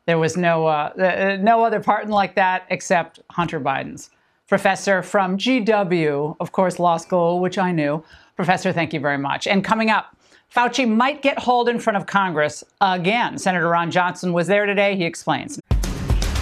There was no other pardon like that except Hunter Biden's. Professor from GW, of course, law school, which I knew. Professor, thank you very much. And coming up, Fauci might get hauled in front of Congress again. Senator Ron Johnson was there today. He explains.